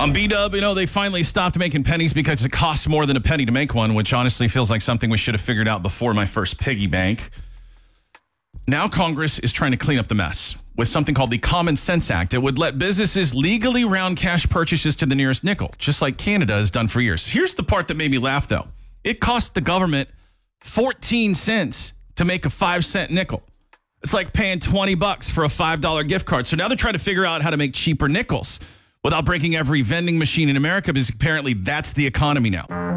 On B-Dub, they finally stopped making pennies because it costs more than a penny to make one, which honestly feels like something we should have figured out before my first piggy bank. Now Congress is trying to clean up the mess with something called the Common Sense Act. It would let businesses legally round cash purchases to the nearest nickel, just like Canada has done for years. Here's the part that made me laugh, though. It cost the government 14 cents to make a 5-cent nickel. It's like paying $20 for a $5 gift card. So now they're trying to figure out how to make cheaper nickels without breaking every vending machine in America, because apparently that's the economy now.